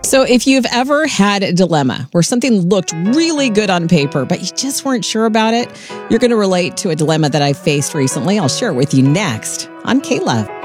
So if you've ever had a dilemma where something looked really good on paper, but you just weren't sure about it, you're going to relate to a dilemma that I faced recently. I'll share it with you next on K-Love.